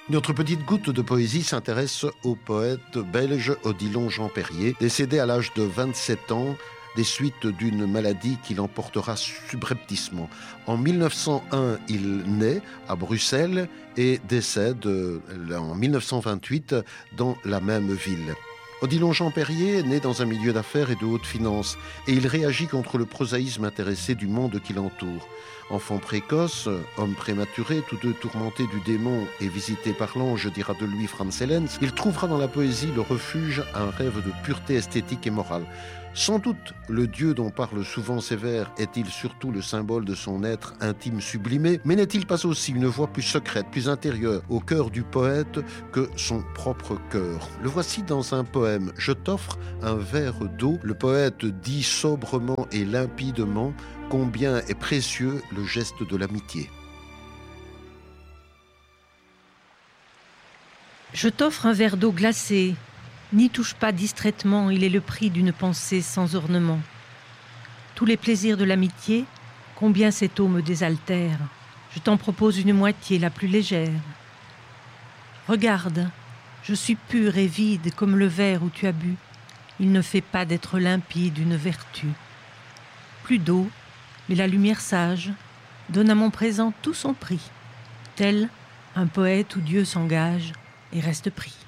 Notre petite goutte de poésie s'intéresse au poète belge Odilon Jean Perrier, décédé à l'âge de 27 ans des suites d'une maladie qui l'emportera subrepticement. En 1901, il naît à Bruxelles et décède en 1928 dans la même ville. Odilon Jean Perrier naît dans un milieu d'affaires et de haute finance et il réagit contre le prosaïsme intéressé du monde qui l'entoure. Enfant précoce, homme prématuré, tous deux tourmentés du démon et visités par l'ange, dira de lui Franz Hellens, il trouvera dans la poésie le refuge à un rêve de pureté esthétique et morale. Sans doute, le Dieu dont parlent souvent ces vers est-il surtout le symbole de son être intime sublimé, mais n'est-il pas aussi une voix plus secrète, plus intérieure au cœur du poète que son propre cœur? Le voici dans un poème. Je t'offre un verre d'eau. Le poète dit sobrement et limpidement combien est précieux le geste de l'amitié. Je t'offre un verre d'eau glacée. N'y touche pas distraitement, il est le prix d'une pensée sans ornement. Tous les plaisirs de l'amitié, combien cette eau me désaltère. Je t'en propose une moitié, la plus légère. Regarde, je suis pur et vide comme le verre où tu as bu. Il ne fait pas d'être limpide une vertu. Plus d'eau, mais la lumière sage donne à mon présent tout son prix. Tel un poète où Dieu s'engage et reste pris.